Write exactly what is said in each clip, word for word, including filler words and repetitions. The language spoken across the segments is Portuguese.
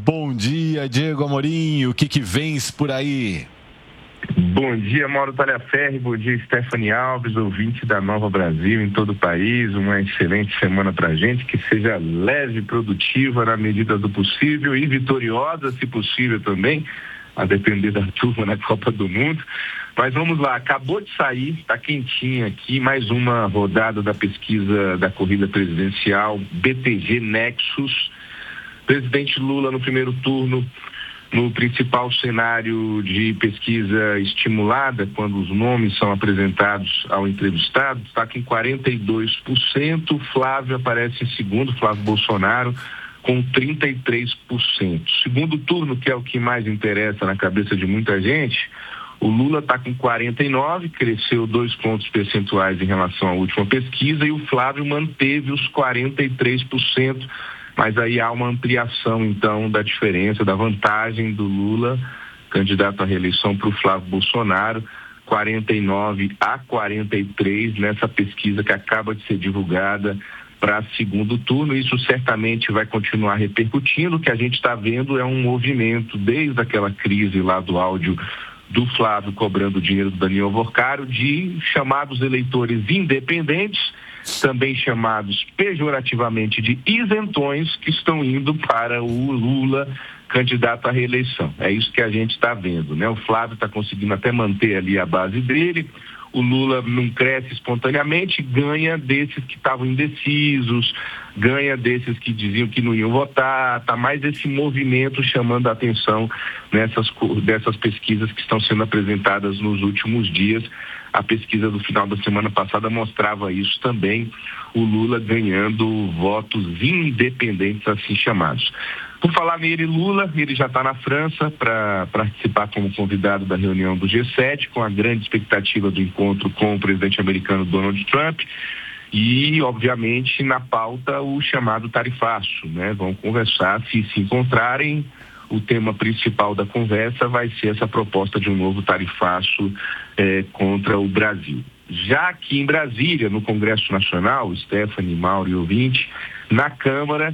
Bom dia, Diego Amorim, o que que vens por aí? Bom dia, Mauro Talhaferri, bom dia, Stephanie Alves, ouvinte da Nova Brasil em todo o país, uma excelente semana pra gente, que seja leve, produtiva na medida do possível e vitoriosa, se possível também, a depender da turma na Copa do Mundo. Mas vamos lá, acabou de sair, está quentinha aqui, mais uma rodada da pesquisa da corrida presidencial B T G Nexus. Presidente Lula no primeiro turno, no principal cenário de pesquisa estimulada, quando os nomes são apresentados ao entrevistado, está com quarenta e dois por cento, Flávio aparece em segundo, Flávio Bolsonaro, com trinta e três por cento. Segundo turno, que é o que mais interessa na cabeça de muita gente, o Lula está com quarenta e nove por cento, cresceu dois pontos percentuais em relação à última pesquisa, e o Flávio manteve os quarenta e três por cento, mas aí há uma ampliação, então, da diferença, da vantagem do Lula, candidato à reeleição, para o Flávio Bolsonaro, quarenta e nove a quarenta e três nessa pesquisa que acaba de ser divulgada para segundo turno. Isso certamente vai continuar repercutindo. O que a gente está vendo é um movimento, desde aquela crise lá do áudio do Flávio cobrando dinheiro do Daniel Vorcaro, de chamados eleitores independentes, também chamados pejorativamente de isentões, que estão indo para o Lula, candidato à reeleição. É isso que a gente está vendo, né? O Flávio está conseguindo até manter ali a base dele, o Lula não cresce espontaneamente, ganha desses que estavam indecisos, ganha desses que diziam que não iam votar, está mais esse movimento chamando a atenção nessas, dessas pesquisas que estão sendo apresentadas nos últimos dias. A pesquisa do final da semana passada mostrava isso também, o Lula ganhando votos independentes, assim chamados. Por falar nele, Lula, ele já está na França para participar como convidado da reunião do G sete, com a grande expectativa do encontro com o presidente americano Donald Trump e, obviamente, na pauta o chamado tarifaço, né? Vão conversar, se se encontrarem, o tema principal da conversa vai ser essa proposta de um novo tarifaço eh, contra o Brasil. Já aqui em Brasília, no Congresso Nacional, Stephanie, Mauro e ouvinte, na Câmara,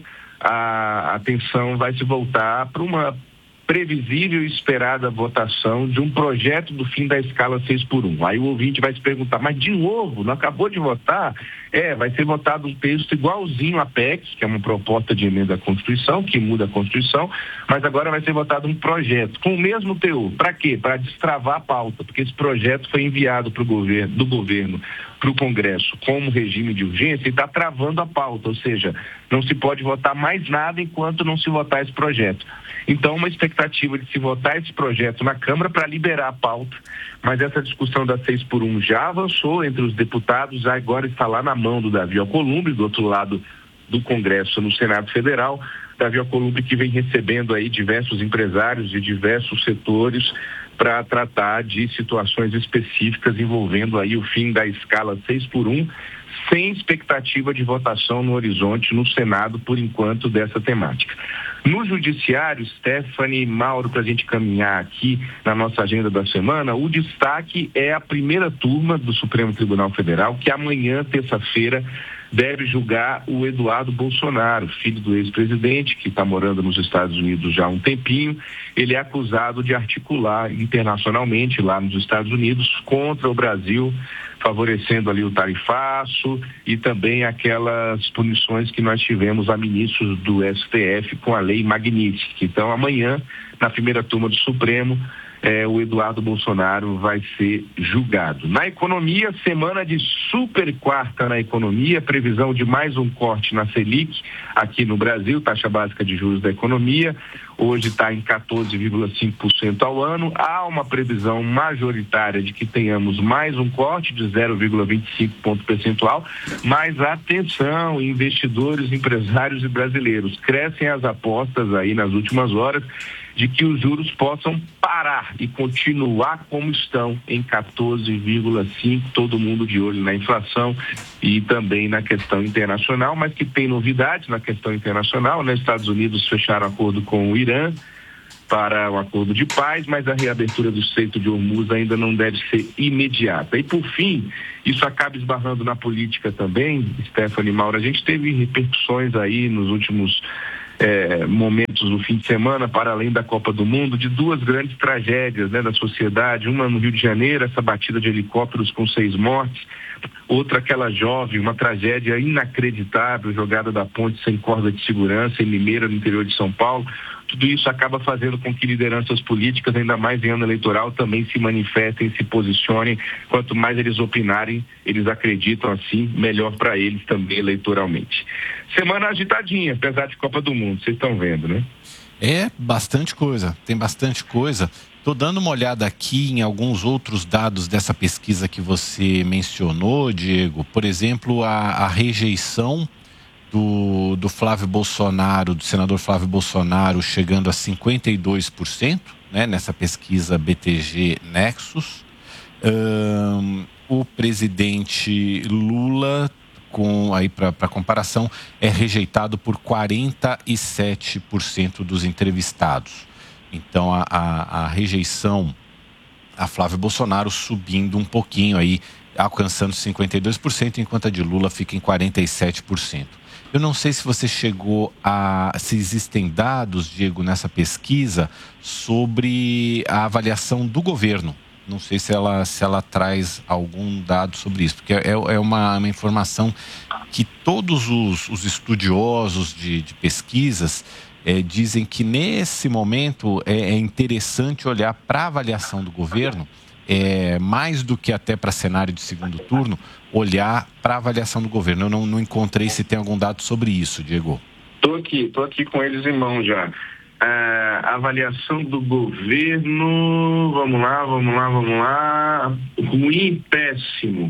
a atenção vai se voltar para uma previsível e esperada votação de um projeto do fim da escala seis por um. Aí o ouvinte vai se perguntar, mas de novo, não acabou de votar? É, vai ser votado um texto igualzinho à P E C, que é uma proposta de emenda à Constituição, que muda a Constituição, mas agora vai ser votado um projeto com o mesmo teor. Para quê? Para destravar a pauta, porque esse projeto foi enviado pro governo, do governo para o Congresso como regime de urgência e está travando a pauta, ou seja, não se pode votar mais nada enquanto não se votar esse projeto. Então, uma expectativa de se votar esse projeto na Câmara para liberar a pauta, mas essa discussão da seis por um já avançou entre os deputados, agora está lá na mão do Davi Alcolumbre, do outro lado do Congresso, no Senado Federal. Davi Alcolumbre, que vem recebendo aí diversos empresários de diversos setores para tratar de situações específicas envolvendo aí o fim da escala seis por um, sem expectativa de votação no horizonte no Senado, por enquanto, dessa temática. No Judiciário, Stephanie e Mauro, para a gente caminhar aqui na nossa agenda da semana, o destaque é a primeira turma do Supremo Tribunal Federal, que amanhã, terça-feira, deve julgar o Eduardo Bolsonaro, filho do ex-presidente, que está morando nos Estados Unidos já há um tempinho. Ele é acusado de articular internacionalmente lá nos Estados Unidos contra o Brasil, favorecendo ali o tarifaço e também aquelas punições que nós tivemos a ministros do S T F com a lei Magnitsky. Então, amanhã, na primeira turma do Supremo, É, o Eduardo Bolsonaro vai ser julgado. Na economia, semana de super quarta na economia, previsão de mais um corte na Selic aqui no Brasil, taxa básica de juros da economia, hoje está em quatorze vírgula cinco por cento ao ano. Há uma previsão majoritária de que tenhamos mais um corte de zero vírgula vinte e cinco ponto percentual, mas atenção, investidores, empresários e brasileiros, crescem as apostas aí nas últimas horas de que os juros possam parar e continuar como estão em quatorze vírgula cinco, todo mundo de olho na inflação e também na questão internacional, mas que tem novidades na questão internacional, né? Estados Unidos fecharam acordo com o Irã para um acordo de paz, mas a reabertura do Estreito de Hormuz ainda não deve ser imediata. E por fim, isso acaba esbarrando na política também, Stephanie, Mauro, a gente teve repercussões aí nos últimos É, momentos óbitos no fim de semana, para além da Copa do Mundo, de duas grandes tragédias, né, da sociedade. Uma no Rio de Janeiro, essa batida de helicópteros com seis mortes. Outra, aquela jovem, uma tragédia inacreditável, jogada da ponte sem corda de segurança em Limeira, no interior de São Paulo. Tudo isso acaba fazendo com que lideranças políticas, ainda mais em ano eleitoral, também se manifestem, se posicionem. Quanto mais eles opinarem, eles acreditam assim, melhor para eles também eleitoralmente. Semana agitadinha, apesar de Copa do Mundo, vocês estão vendo, né? É bastante coisa, tem bastante coisa. Estou dando uma olhada aqui em alguns outros dados dessa pesquisa que você mencionou, Diego. Por exemplo, a, a rejeição do, do Flávio Bolsonaro, do senador Flávio Bolsonaro, chegando a cinquenta e dois por cento, né, nessa pesquisa B T G Nexus. Um, o presidente Lula, com, aí para comparação, é rejeitado por quarenta e sete por cento dos entrevistados. Então, a, a, a rejeição a Flávio Bolsonaro subindo um pouquinho aí, alcançando cinquenta e dois por cento, enquanto a de Lula fica em quarenta e sete por cento. Eu não sei se você chegou a... se existem dados, Diego, nessa pesquisa sobre a avaliação do governo. Não sei se ela, se ela traz algum dado sobre isso, porque é, é uma, uma informação que todos os, os estudiosos de, de pesquisas É, dizem que nesse momento é, é interessante olhar para a avaliação do governo, é, mais do que até para cenário de segundo turno, olhar para a avaliação do governo. Eu não, não encontrei se tem algum dado sobre isso, Diego. Estou aqui, estou aqui com eles em mãos já. A avaliação do governo, vamos lá, vamos lá, vamos lá, ruim e péssimo.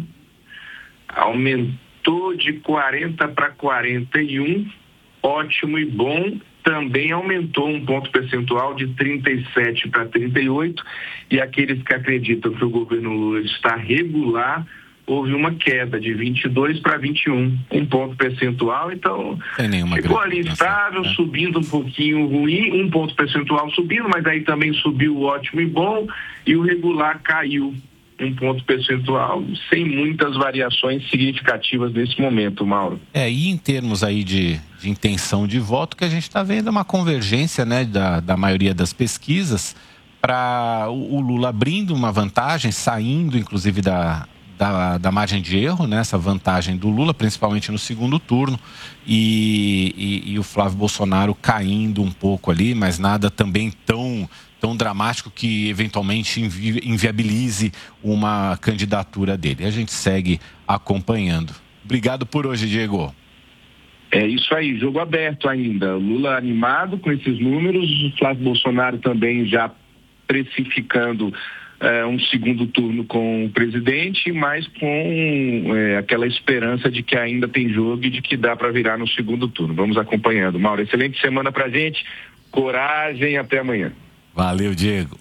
Aumentou de quarenta para quarenta e um, ótimo e bom. Também aumentou um ponto percentual de trinta e sete para trinta e oito, e aqueles que acreditam que o governo Lula está regular, houve uma queda de vinte e dois para vinte e um, um ponto percentual. Então ficou ali estável, né? Subindo um pouquinho ruim, um ponto percentual subindo, mas aí também subiu o ótimo e bom, e o regular caiu um ponto percentual, sem muitas variações significativas nesse momento, Mauro. É, e em termos aí de, de intenção de voto, que a gente está vendo uma convergência, né, da, da maioria das pesquisas para o, o Lula abrindo uma vantagem, saindo inclusive da, da, da margem de erro, né, essa vantagem do Lula, principalmente no segundo turno, e, e, e o Flávio Bolsonaro caindo um pouco ali, mas nada também tão... tão dramático que eventualmente invi- inviabilize uma candidatura dele. A gente segue acompanhando. Obrigado por hoje, Diego. É isso aí, jogo aberto ainda. Lula animado com esses números, o Flávio Bolsonaro também já precificando é, um segundo turno com o presidente, mas com é, aquela esperança de que ainda tem jogo e de que dá para virar no segundo turno. Vamos acompanhando. Mauro, excelente semana pra gente. Coragem, até amanhã. Valeu, Diego.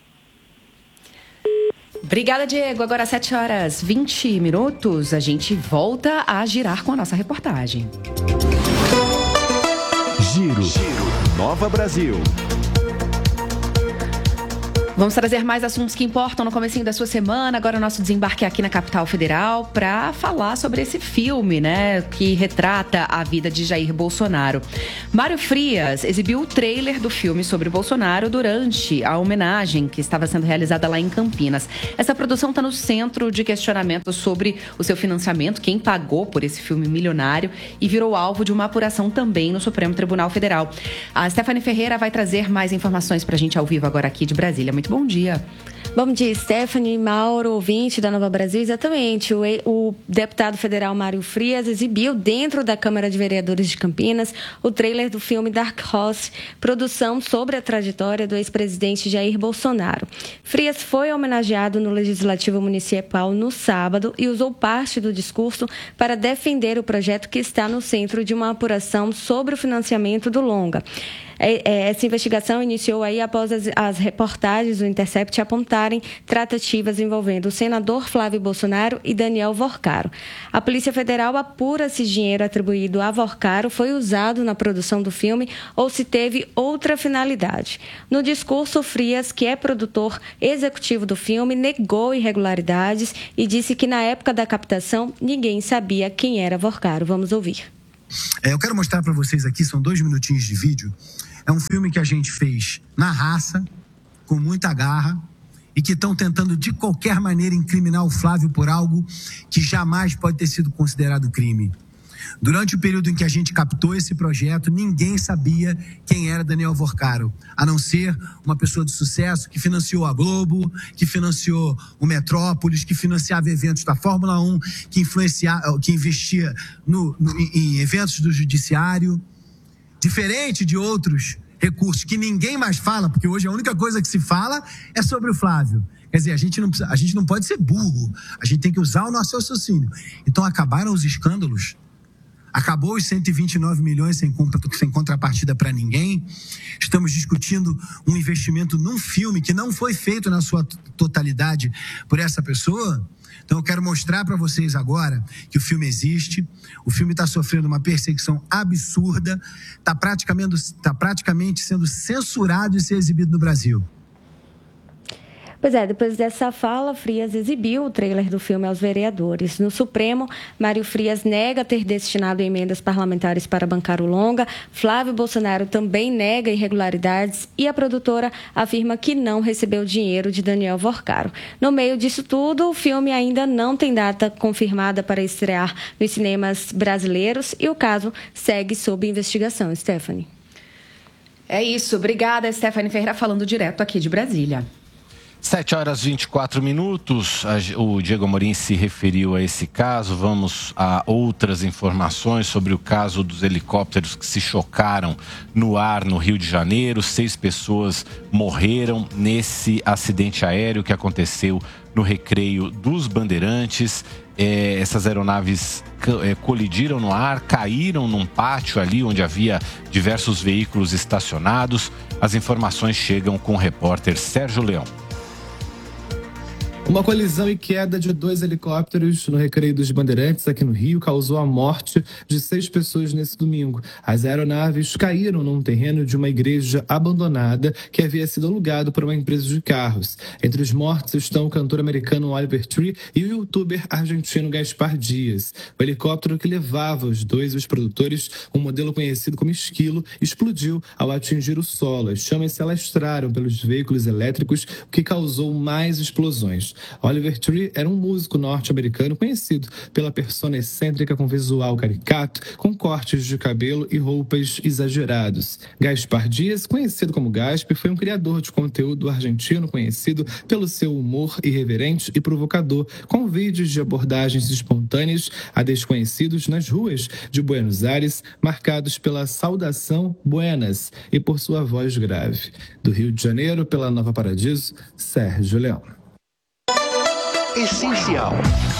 Obrigada, Diego. Agora às sete horas e vinte minutos, a gente volta a girar com a nossa reportagem. Giro, Giro. Nova Brasil. Vamos trazer mais assuntos que importam no comecinho da sua semana. Agora o nosso desembarque aqui na capital federal para falar sobre esse filme, né, que retrata a vida de Jair Bolsonaro. Mário Frias exibiu o trailer do filme sobre Bolsonaro durante a homenagem que estava sendo realizada lá em Campinas. Essa produção está no centro de questionamento sobre o seu financiamento, quem pagou por esse filme milionário, e virou alvo de uma apuração também no Supremo Tribunal Federal. A Stephanie Ferreira vai trazer mais informações para a gente ao vivo agora aqui de Brasília. Muito bom dia. Bom dia, Stephanie, Mauro, ouvinte da Nova Brasil. Exatamente, o, o deputado federal Mário Frias exibiu dentro da Câmara de Vereadores de Campinas o trailer do filme Dark Horse, produção sobre a trajetória do ex-presidente Jair Bolsonaro. Frias foi homenageado no Legislativo Municipal no sábado e usou parte do discurso para defender o projeto que está no centro de uma apuração sobre o financiamento do longa. Essa investigação iniciou aí após as, as reportagens do Intercept apontarem tratativas envolvendo o senador Flávio Bolsonaro e Daniel Vorcaro. A Polícia Federal apura se dinheiro atribuído a Vorcaro foi usado na produção do filme ou se teve outra finalidade. No discurso, Frias, que é produtor executivo do filme, negou irregularidades e disse que na época da captação ninguém sabia quem era Vorcaro. Vamos ouvir. É, eu quero mostrar para vocês aqui, são dois minutinhos de vídeo, É um filme que a gente fez na raça, com muita garra, e que estão tentando de qualquer maneira incriminar o Flávio por algo que jamais pode ter sido considerado crime. Durante o período em que a gente captou esse projeto, ninguém sabia quem era Daniel Vorcaro, a não ser uma pessoa de sucesso que financiou a Globo, que financiou o Metrópolis, que financiava eventos da Fórmula um, que, influencia, que investia no, no, em eventos do judiciário, diferente de outros recursos que ninguém mais fala, porque hoje a única coisa que se fala é sobre o Flávio. Quer dizer, a gente não, a gente não pode ser burro, a gente tem que usar o nosso raciocínio. Então acabaram os escândalos, acabou os cento e vinte e nove milhões sem, sem contrapartida para ninguém. Estamos discutindo um investimento num filme que não foi feito na sua totalidade por essa pessoa. Então eu quero mostrar para vocês agora que o filme existe, o filme está sofrendo uma perseguição absurda, está praticamente, tá praticamente sendo censurado de ser exibido no Brasil. Pois é, depois dessa fala, Frias exibiu o trailer do filme aos vereadores. No Supremo, Mário Frias nega ter destinado emendas parlamentares para bancar o longa, Flávio Bolsonaro também nega irregularidades e a produtora afirma que não recebeu dinheiro de Daniel Vorcaro. No meio disso tudo, o filme ainda não tem data confirmada para estrear nos cinemas brasileiros e o caso segue sob investigação. Stephanie. É isso. Obrigada, Stephanie Ferreira, falando direto aqui de Brasília. sete horas e vinte e quatro minutos, o Diego Amorim se referiu a esse caso. Vamos a outras informações sobre o caso dos helicópteros que se chocaram no ar no Rio de Janeiro. Seis pessoas morreram nesse acidente aéreo que aconteceu no Recreio dos Bandeirantes. É, essas aeronaves é, colidiram no ar, caíram num pátio ali onde havia diversos veículos estacionados. As informações chegam com o repórter Sérgio Leão. Uma colisão e queda de dois helicópteros no Recreio dos Bandeirantes, aqui no Rio, causou a morte de seis pessoas nesse domingo. As aeronaves caíram num terreno de uma igreja abandonada que havia sido alugado por uma empresa de carros. Entre os mortos estão o cantor americano Oliver Tree e o youtuber argentino Gaspar Dias. O helicóptero que levava os dois os produtores, um modelo conhecido como Esquilo, explodiu ao atingir o solo. As chamas se alastraram pelos veículos elétricos, o que causou mais explosões. Oliver Tree era um músico norte-americano conhecido pela persona excêntrica com visual caricato, com cortes de cabelo e roupas exagerados. Gaspar Dias, conhecido como Gasp, foi um criador de conteúdo argentino conhecido pelo seu humor irreverente e provocador, com vídeos de abordagens espontâneas a desconhecidos nas ruas de Buenos Aires, marcados pela saudação Buenas e por sua voz grave. Do Rio de Janeiro, pela Nova Paradiso, Sérgio Leão. Essencial.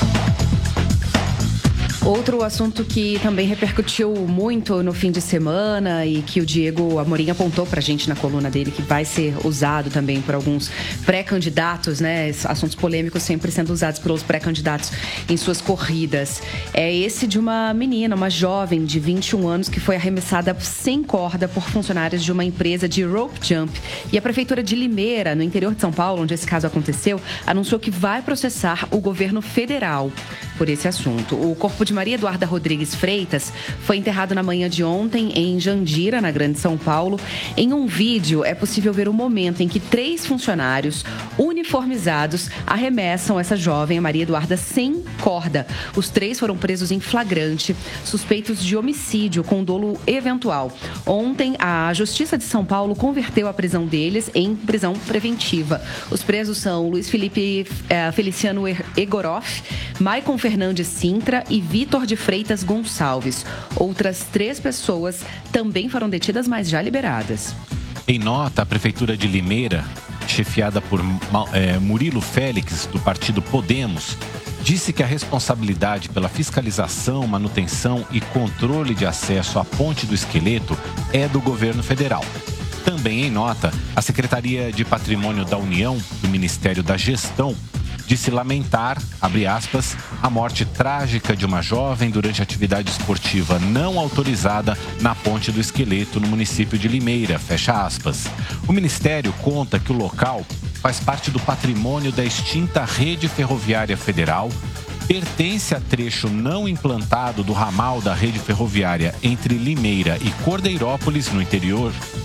Outro assunto que também repercutiu muito no fim de semana e que o Diego Amorim apontou pra gente na coluna dele, que vai ser usado também por alguns pré-candidatos, né? Assuntos polêmicos sempre sendo usados pelos pré-candidatos em suas corridas. É esse de uma menina, uma jovem de vinte e um anos que foi arremessada sem corda por funcionários de uma empresa de rope jump. E a Prefeitura de Limeira, no interior de São Paulo, onde esse caso aconteceu, anunciou que vai processar o governo federal por esse assunto. O corpo de Maria Eduarda Rodrigues Freitas foi enterrado na manhã de ontem em Jandira, na Grande São Paulo. Em um vídeo é possível ver o momento em que três funcionários uniformizados arremessam essa jovem, a Maria Eduarda, sem corda. Os três foram presos em flagrante, suspeitos de homicídio com dolo eventual. Ontem, a Justiça de São Paulo converteu a prisão deles em prisão preventiva. Os presos são Luiz Felipe eh, Feliciano Egoroff, Maicon Fernandes Sintra e Vitor de Freitas Gonçalves. Outras três pessoas também foram detidas, mas já liberadas. Em nota, a Prefeitura de Limeira, chefiada por é, Murilo Félix, do partido Podemos, disse que a responsabilidade pela fiscalização, manutenção e controle de acesso à Ponte do Esqueleto é do governo federal. Também em nota, a Secretaria de Patrimônio da União, do Ministério da Gestão, disse lamentar, abre aspas, a morte trágica de uma jovem durante atividade esportiva não autorizada na Ponte do Esqueleto, no município de Limeira, fecha aspas. O Ministério conta que o local faz parte do patrimônio da extinta Rede Ferroviária Federal, pertence a trecho não implantado do ramal da rede ferroviária entre Limeira e Cordeirópolis, no interior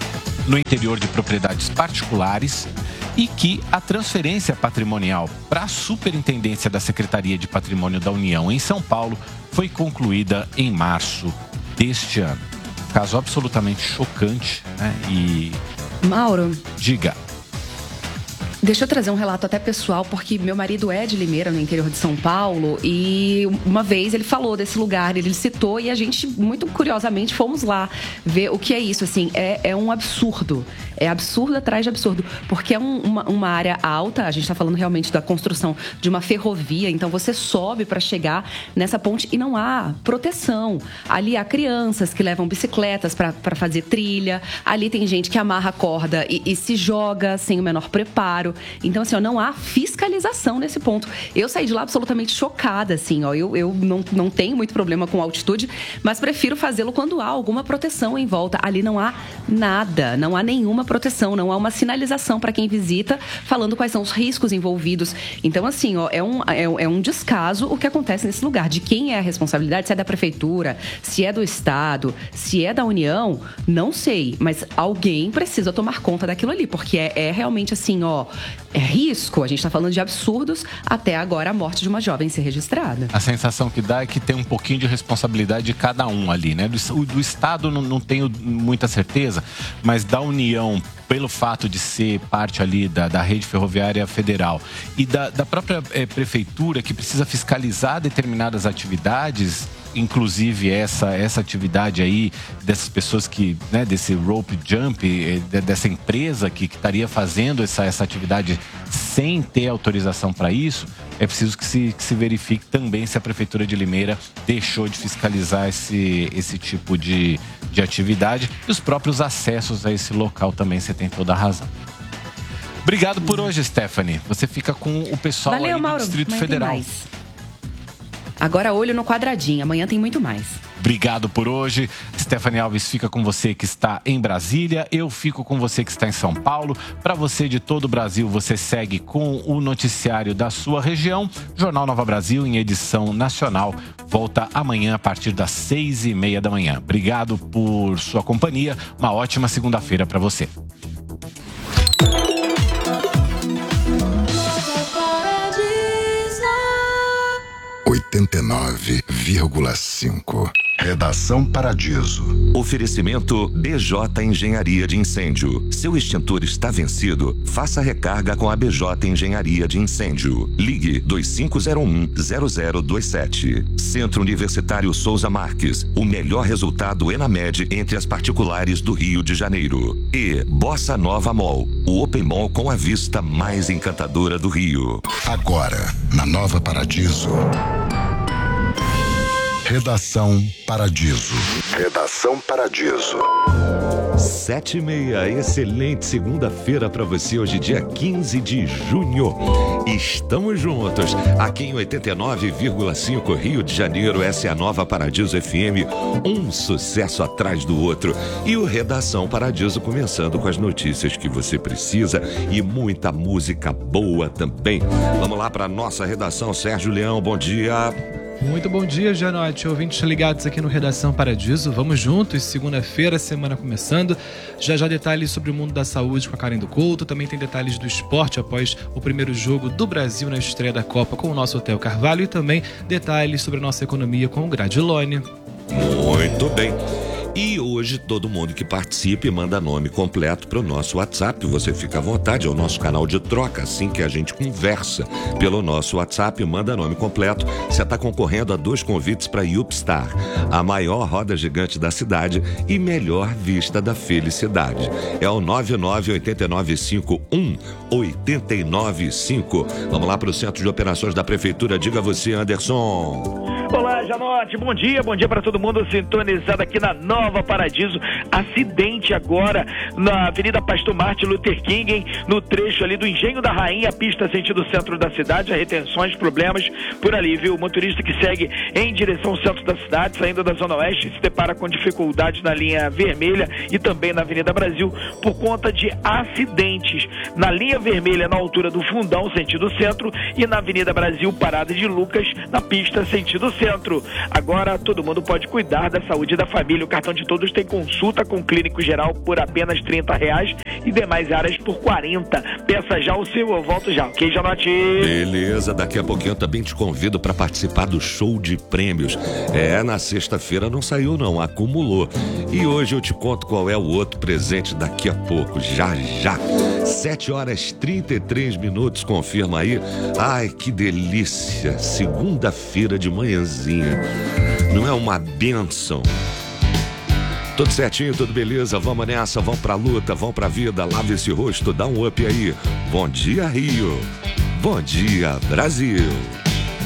no interior de propriedades particulares e que a transferência patrimonial para a Superintendência da Secretaria de Patrimônio da União em São Paulo foi concluída em março deste ano. Caso absolutamente chocante, né? E... Mauro. Diga. Deixa eu trazer um relato até pessoal, porque meu marido é de Limeira, no interior de São Paulo, e uma vez ele falou desse lugar, ele citou, e a gente, muito curiosamente, fomos lá ver o que é isso, assim, é, é um absurdo, é absurdo atrás de absurdo, porque é um, uma, uma área alta, a gente está falando realmente da construção de uma ferrovia, então você sobe para chegar nessa ponte e não há proteção. Ali há crianças que levam bicicletas para fazer trilha, ali tem gente que amarra a corda e, e se joga sem o menor preparo. Então, assim, ó, não há fiscalização nesse ponto. Eu saí de lá absolutamente chocada, assim, ó. Eu, eu não, não tenho muito problema com altitude, mas prefiro fazê-lo quando há alguma proteção em volta. Ali não há nada, não há nenhuma proteção, não há uma sinalização para quem visita falando quais são os riscos envolvidos. Então, assim, ó, é um, é, é um descaso o que acontece nesse lugar. De quem é a responsabilidade, se é da prefeitura, se é do Estado, se é da União, não sei. Mas alguém precisa tomar conta daquilo ali, porque é, é realmente assim, ó... É risco, a gente está falando de absurdos, até agora a morte de uma jovem ser registrada. A sensação que dá é que tem um pouquinho de responsabilidade de cada um ali, né? Do, do Estado não, não tenho muita certeza, mas da União, pelo fato de ser parte ali da, da rede ferroviária federal e da, da própria é, prefeitura, que precisa fiscalizar determinadas atividades, inclusive essa, essa atividade aí dessas pessoas que, né, desse rope jump, dessa empresa que, que estaria fazendo essa, essa atividade sem ter autorização para isso, é preciso que se, que se verifique também se a Prefeitura de Limeira deixou de fiscalizar esse, esse tipo de, de atividade e os próprios acessos a esse local também, você tem toda a razão. Obrigado por hoje, Stephanie. Você fica com o pessoal Valeu, aí do Mauro. Distrito Amanhã Federal. tem mais. Agora olho no quadradinho, amanhã tem muito mais. Obrigado por hoje. Stephanie Alves fica com você que está em Brasília. Eu fico com você que está em São Paulo. Para você de todo o Brasil, você segue com o noticiário da sua região. Jornal Nova Brasil, em edição nacional, volta amanhã a partir das seis e meia da manhã. Obrigado por sua companhia. Uma ótima segunda-feira para você. oitenta e nove vírgula cinco. Redação Paradiso. Oferecimento B J Engenharia de Incêndio. Seu extintor está vencido? Faça recarga com a B J Engenharia de Incêndio. Ligue dois cinco zero um, zero zero dois sete. Centro Universitário Souza Marques. O melhor resultado Enamed entre as particulares do Rio de Janeiro. E Bossa Nova Mall. O Open Mall com a vista mais encantadora do Rio. Agora, na Nova Paradiso. Redação Paradiso. Redação Paradiso. Sete e meia, excelente segunda-feira para você, hoje dia quinze de junho. Estamos juntos, aqui em oitenta e nove vírgula cinco Rio de Janeiro, essa é a Nova Paradiso F M, um sucesso atrás do outro. E o Redação Paradiso começando com as notícias que você precisa e muita música boa também. Vamos lá para nossa redação, Sérgio Leão, bom dia. Muito bom dia, Janote. Ouvintes ligados aqui no Redação Paradiso. Vamos juntos, segunda-feira, semana começando. Já já detalhes sobre o mundo da saúde com a Karen do Couto. Também tem detalhes do esporte após o primeiro jogo do Brasil na estreia da Copa com o nosso Hotel Carvalho. E também detalhes sobre a nossa economia com o Gradilone. Muito bem. E hoje todo mundo que participe manda nome completo para o nosso WhatsApp. Você fica à vontade, é o nosso canal de troca, assim que a gente conversa pelo nosso WhatsApp, manda nome completo. Você está concorrendo a dois convites para Upstar, a maior roda gigante da cidade e melhor vista da felicidade. É o nove nove oito nove cinco um oito nove cinco. Vamos lá para o Centro de Operações da Prefeitura. Diga você, Anderson. Olá, Janote, bom dia, bom dia para todo mundo sintonizado aqui na Nova Paradiso. Acidente agora na Avenida Pastor Martin Luther King, hein? No trecho ali do Engenho da Rainha, pista sentido centro da cidade, retenções, problemas por ali, viu? O motorista que segue em direção ao centro da cidade, saindo da Zona Oeste, se depara com dificuldades na linha vermelha e também na Avenida Brasil por conta de acidentes. Na linha vermelha, na altura do Fundão, sentido centro, e na Avenida Brasil, parada de Lucas, na pista sentido centro. Centro. Agora todo mundo pode cuidar da saúde da família. O cartão de todos tem consulta com clínico geral por apenas trinta reais e demais áreas por quarenta. Peça já o seu, eu volto já, ok, Janote? Beleza, daqui a pouquinho eu também te convido para participar do show de prêmios. É, na sexta-feira não saiu não, acumulou. E hoje eu te conto qual é o outro presente daqui a pouco, já já. sete horas e trinta e três minutos, confirma aí. Ai, que delícia, segunda-feira de manhãzinha. Não é uma bênção? Tudo certinho, tudo beleza, vamos nessa, vamos pra luta, vamos pra vida, lava esse rosto, dá um up aí. Bom dia, Rio. Bom dia, Brasil.